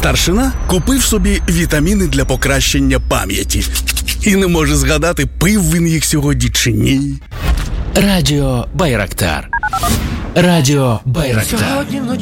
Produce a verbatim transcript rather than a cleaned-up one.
Старшина купив собі вітаміни для покращення пам'яті. І не може згадати, пив він їх сьогодні чи ні. Радіо Байрактар. Радіо Байрактар.